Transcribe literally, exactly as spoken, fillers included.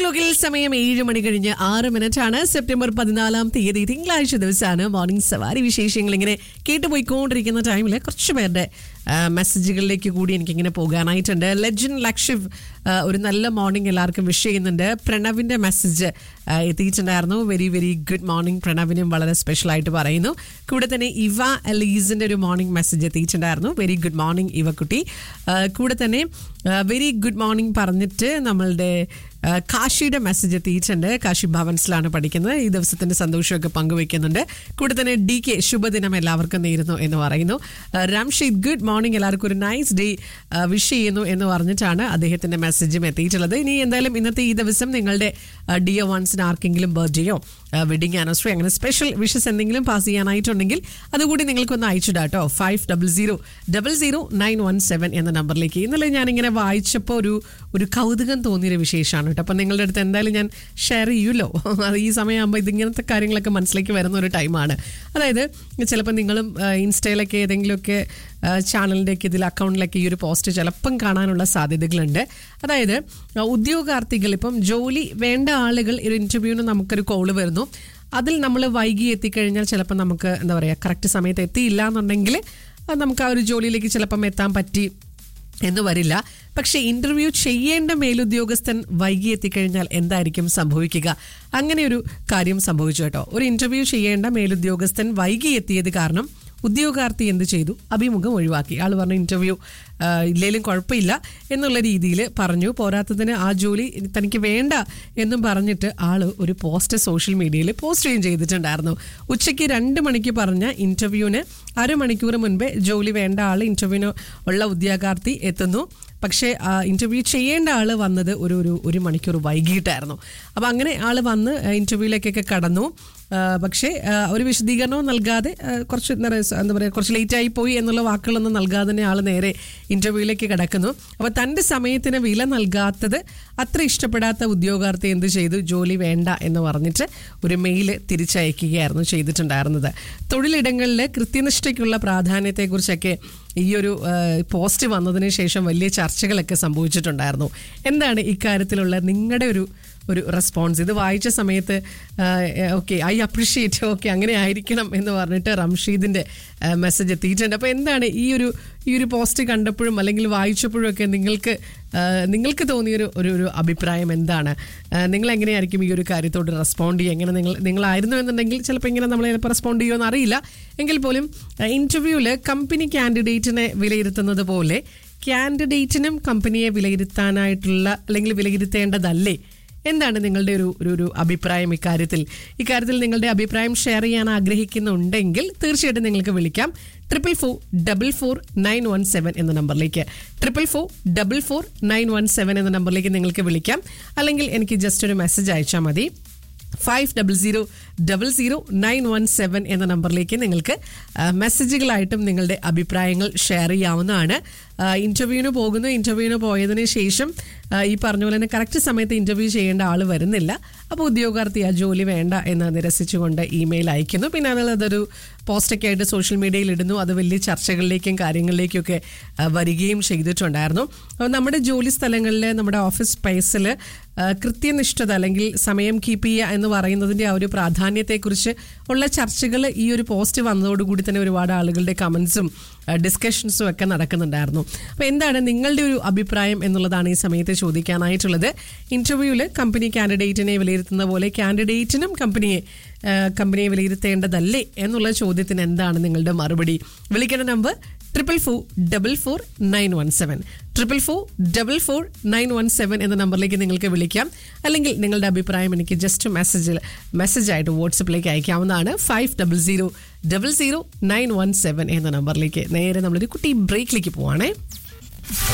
ക്ലോക്കിൽ സമയം ഏഴ് മണി കഴിഞ്ഞ് ആറ് മിനിറ്റ് ആണ്. സെപ്റ്റംബർ പതിനാലാം തീയതി തിങ്കളാഴ്ച ദിവസമാണ്. മോർണിംഗ് സവാരി വിശേഷങ്ങൾ ഇങ്ങനെ കേട്ടുപോയിക്കൊണ്ടിരിക്കുന്ന ടൈമിൽ കുറച്ച് പേരുടെ മെസ്സേജുകളിലേക്ക് കൂടി എനിക്കിങ്ങനെ പോകാനായിട്ടുണ്ട്. ലെജൻ ലക്ഷിവ് ഒരു നല്ല മോർണിംഗ് എല്ലാവർക്കും വിഷ് ചെയ്യുന്നുണ്ട്. പ്രണവിന്റെ മെസ്സേജ് എത്തിയിട്ടുണ്ടായിരുന്നു. വെരി വെരി ഗുഡ് മോർണിംഗ് പ്രണവിനും വളരെ സ്പെഷ്യൽ ആയിട്ട് പറയുന്നു. കൂടെ തന്നെ ഇവ എലീസിന്റെ ഒരു മോർണിംഗ് മെസ്സേജ് എത്തിയിട്ടുണ്ടായിരുന്നു. Very good morning ഇവക്കുട്ടി. കൂടെ തന്നെ വെരി ഗുഡ് മോർണിംഗ് പറഞ്ഞിട്ട് നമ്മളുടെ കാശിയുടെ മെസ്സേജ് എത്തിയിട്ടുണ്ട്. കാശി ഭവൻസിലാണ് പഠിക്കുന്നത്. ഈ ദിവസത്തിന്റെ സന്തോഷമൊക്കെ പങ്കുവെക്കുന്നുണ്ട്. കൂടെ തന്നെ ഡി കെ ശുഭദിനം എല്ലാവർക്കും നേരുന്നു എന്ന് പറയുന്നു. രാംഷീദ് ഗുഡ് മോർണിംഗ് എല്ലാവർക്കും ഒരു നൈസ് ഡേ വിഷ് ചെയ്യുന്നു എന്ന് പറഞ്ഞിട്ടാണ് അദ്ദേഹത്തിന്റെ മെസ്സേജും എത്തിയിട്ടുള്ളത്. ഇനി എന്തായാലും ഇന്നത്തെ ഈ ദിവസം നിങ്ങളുടെ ഡിയർ വൺസിന് ആർക്കെങ്കിലും ബർത്ത്ഡേയോ വെഡിങ് ആനിവേഴ്സറി അങ്ങനെ സ്പെഷ്യൽ വിഷസ് എന്തെങ്കിലും പാസ് ചെയ്യാനായിട്ടുണ്ടെങ്കിൽ അതുകൂടി നിങ്ങൾക്കൊന്ന് അയച്ചിടാം കേട്ടോ. Five double zero double zero nine one seven എന്ന നമ്പറിലേക്ക്. ഇന്നലെ ഞാനിങ്ങനെ വായിച്ചപ്പോൾ ഒരു ഒരു കൗതുകം തോന്നിയൊരു വിശേഷമാണ് കേട്ടോ. അപ്പം നിങ്ങളുടെ അടുത്ത് എന്തായാലും ഞാൻ ഷെയർ ചെയ്യുമല്ലോ. അത് ഈ സമയമാകുമ്പോൾ ഇതിങ്ങനത്തെ കാര്യങ്ങളൊക്കെ മനസ്സിലേക്ക് വരുന്ന ഒരു ടൈമാണ്. അതായത് ചിലപ്പോൾ നിങ്ങളും ഇൻസ്റ്റയിലൊക്കെ ഏതെങ്കിലുമൊക്കെ ചാനലിൻ്റെയൊക്കെ ഇതിൽ അക്കൗണ്ടിലൊക്കെ ഈ ഒരു പോസ്റ്റ് ചിലപ്പം കാണാനുള്ള സാധ്യതകളുണ്ട്. അതായത് ഉദ്യോഗാർത്ഥികൾ ഇപ്പം ജോലി വേണ്ട ആളുകൾ ഒരു ഇൻ്റർവ്യൂവിന് നമുക്കൊരു കോള് വരുന്നു. അതിൽ നമ്മൾ വൈകി എത്തിക്കഴിഞ്ഞാൽ ചിലപ്പോൾ നമുക്ക് എന്താ പറയുക കറക്റ്റ് സമയത്ത് എത്തിയില്ല എന്നുണ്ടെങ്കിൽ നമുക്ക് ആ ഒരു ജോലിയിലേക്ക് ചിലപ്പം എത്താൻ പറ്റി എന്ന് വരില്ല. പക്ഷെ ഇന്റർവ്യൂ ചെയ്യേണ്ട മേലുദ്യോഗസ്ഥൻ വൈകി എത്തിക്കഴിഞ്ഞാൽ എന്തായിരിക്കും സംഭവിക്കുക? അങ്ങനെ ഒരു കാര്യം സംഭവിച്ചു കേട്ടോ. ഒരു ഇന്റർവ്യൂ ചെയ്യേണ്ട മേലുദ്യോഗസ്ഥൻ വൈകി എത്തിയത് കാരണം ഉദ്യോഗാർത്ഥി എന്ത് ചെയ്തു? അഭിമുഖം ഒഴിവാക്കി. ആൾ പറഞ്ഞു ഇന്റർവ്യൂ ഇല്ലേലും കുഴപ്പമില്ല എന്നുള്ള രീതിയിൽ പറഞ്ഞു. പോരാത്തതിന് ആ ജോലി തനിക്ക് വേണ്ട എന്നും പറഞ്ഞിട്ട് ആള് ഒരു പോസ്റ്റ് സോഷ്യൽ മീഡിയയിൽ പോസ്റ്റ് ചെയ്യുകയും ചെയ്തിട്ടുണ്ടായിരുന്നു. ഉച്ചയ്ക്ക് രണ്ട് മണിക്ക് പറഞ്ഞ ഇന്റർവ്യൂവിന് അരമണിക്കൂർ മുൻപേ ജോലി വേണ്ട ആൾ ഇന്റർവ്യൂവിന് ഉള്ള ഉദ്യോഗാർത്ഥി എത്തുന്നു. പക്ഷേ ഇന്റർവ്യൂ ചെയ്യേണ്ട ആള് വന്നത് ഒരു ഒരു ഒരു മണിക്കൂർ വൈകിട്ടായിരുന്നു. അപ്പം അങ്ങനെ ആള് വന്ന് ഇന്റർവ്യൂവിലേക്കൊക്കെ കടന്നു. പക്ഷേ ഒരു വിശദീകരണവും നൽകാതെ കുറച്ച് എന്താ പറയുക കുറച്ച് ലേറ്റായി പോയി എന്നുള്ള വാക്കുകളൊന്നും നൽകാതെ തന്നെ ആൾ നേരെ ഇന്റർവ്യൂവിലേക്ക് കിടക്കുന്നു. അപ്പോൾ തൻ്റെ സമയത്തിന് വില നൽകാത്തത് അത്ര ഇഷ്ടപ്പെടാത്ത ഉദ്യോഗാർത്ഥി എന്ത് ചെയ്തു? ജോലി വേണ്ട എന്ന് പറഞ്ഞിട്ട് ഒരു മെയില് തിരിച്ചയക്കുകയായിരുന്നു ചെയ്തിട്ടുണ്ടായിരുന്നത്. തൊഴിലിടങ്ങളിൽ കൃത്യനിഷ്ഠയ്ക്കുള്ള പ്രാധാന്യത്തെക്കുറിച്ചൊക്കെ ഈ ഒരു പോസ്റ്റ് വന്നതിന് ശേഷം വലിയ ചർച്ചകളൊക്കെ സംഭവിച്ചിട്ടുണ്ടായിരുന്നു. എന്താണ് ഇക്കാര്യത്തിലുള്ള നിങ്ങളുടെ ഒരു ഒരു റെസ്പോൺസ്? ഇത് വായിച്ച സമയത്ത് ഓക്കെ ഐ അപ്രിഷിയേറ്റ് ഓക്കെ അങ്ങനെ ആയിരിക്കണം എന്ന് പറഞ്ഞിട്ട് റംഷീദിൻ്റെ മെസ്സേജ് എത്തിയിട്ടുണ്ട്. അപ്പോൾ എന്താണ് ഈ ഒരു ഈ ഒരു പോസ്റ്റ് കണ്ടപ്പോഴും അല്ലെങ്കിൽ വായിച്ചപ്പോഴും ഒക്കെ നിങ്ങൾക്ക് നിങ്ങൾക്ക് തോന്നിയൊരു ഒരു ഒരു അഭിപ്രായം എന്താണ്? നിങ്ങൾ എങ്ങനെയായിരിക്കും ഈ ഒരു കാര്യത്തോട് റെസ്പോണ്ട് ചെയ്യുക? എങ്ങനെ നിങ്ങൾ നിങ്ങളായിരുന്നു എന്നുണ്ടെങ്കിൽ ചിലപ്പോൾ ഇങ്ങനെ നമ്മൾ ചിലപ്പോൾ റെസ്പോണ്ട് ചെയ്യുമെന്ന് അറിയില്ല. എങ്കിൽ പോലും ഇൻ്റർവ്യൂവിൽ കമ്പനി കാൻഡിഡേറ്റിനെ വിലയിരുത്തുന്നത് പോലെ കാൻഡിഡേറ്റിനും കമ്പനിയെ വിലയിരുത്താനായിട്ടുള്ള അല്ലെങ്കിൽ വിലയിരുത്തേണ്ടതല്ലേ? എന്താണ് നിങ്ങളുടെ ഒരു ഒരു അഭിപ്രായം ഇക്കാര്യത്തിൽ? ഇക്കാര്യത്തിൽ നിങ്ങളുടെ അഭിപ്രായം ഷെയർ ചെയ്യാൻ ആഗ്രഹിക്കുന്നുണ്ടെങ്കിൽ തീർച്ചയായിട്ടും നിങ്ങൾക്ക് വിളിക്കാം. Triple four double four nine one seven എന്ന നമ്പറിലേക്ക് triple four double four nine one seven എന്ന നമ്പറിലേക്ക് നിങ്ങൾക്ക് വിളിക്കാം. അല്ലെങ്കിൽ എനിക്ക് ജസ്റ്റ് ഒരു മെസ്സേജ് അയച്ചാൽ മതി. Five double zero double zero nine one seven എന്ന നമ്പറിലേക്ക് നിങ്ങൾക്ക് മെസ്സേജുകളായിട്ടും നിങ്ങളുടെ അഭിപ്രായങ്ങൾ ഷെയർ ചെയ്യാവുന്നതാണ്. ഇൻ്റർവ്യൂവിന് പോകുന്നു. ഇൻ്റർവ്യൂവിന് പോയതിന് ശേഷം ഈ പറഞ്ഞ പോലെ തന്നെ കറക്റ്റ് സമയത്ത് ഇൻ്റർവ്യൂ ചെയ്യേണ്ട ആൾ വരുന്നില്ല. അപ്പോൾ ഉദ്യോഗാർത്ഥി ആ ജോലി വേണ്ട എന്ന് നിരസിച്ചുകൊണ്ട് ഇമെയിൽ അയക്കുന്നു. പിന്നെ അതൊരു പോസ്റ്റൊക്കെ ആയിട്ട് സോഷ്യൽ മീഡിയയിൽ ഇടുന്നു. അത് വലിയ ചർച്ചകളിലേക്കും കാര്യങ്ങളിലേക്കൊക്കെ വരികയും ചെയ്തിട്ടുണ്ടായിരുന്നു. അപ്പോൾ നമ്മുടെ ജോലി സ്ഥലങ്ങളിൽ നമ്മുടെ ഓഫീസ് സ്പേസിൽ കൃത്യനിഷ്ഠത അല്ലെങ്കിൽ സമയം കീപ്പ് ചെയ്യുക എന്ന് പറയുന്നതിൻ്റെ ആ ഒരു പ്രാധാന്യത്തെക്കുറിച്ച് ഉള്ള ചർച്ചകൾ ഈ ഒരു പോസ്റ്റ് വന്നതോടുകൂടി തന്നെ ഒരുപാട് ആളുകളുടെ കമൻസും ഡിസ്കഷൻസും ഒക്കെ നടക്കുന്നുണ്ടായിരുന്നു. അപ്പോൾ എന്താണ് നിങ്ങളുടെ ഒരു അഭിപ്രായം എന്നുള്ളതാണ് ഈ സമയത്ത് ചോദിക്കാനായിട്ടുള്ളത്. ഇൻ്റർവ്യൂവിൽ കമ്പനി കാൻഡിഡേറ്റിനെ വിലയിരുത്തുന്ന പോലെ കാൻഡിഡേറ്റിനും കമ്പനിയെ കമ്പനിയെ വിലയിരുത്തേണ്ടതല്ലേ എന്നുള്ള ചോദ്യത്തിന് എന്താണ് നിങ്ങളുടെ മറുപടി? വിളിക്കേണ്ട number triple four double four nine one seven triple four double four nine one seven എന്ന നമ്പറിലേക്ക് നിങ്ങൾക്ക് വിളിക്കാം. അല്ലെങ്കിൽ നിങ്ങളുടെ അഭിപ്രായം എനിക്ക് ജസ്റ്റ് മെസ്സേജിൽ മെസ്സേജായിട്ട് വാട്സപ്പിലേക്ക് അയക്കാവുന്നതാണ്. Five double zero double zero nine one seven എന്ന നമ്പറിലേക്ക്. നേരെ നമ്മളൊരു കുട്ടി ബ്രേക്കിലേക്ക് പോവാണേ.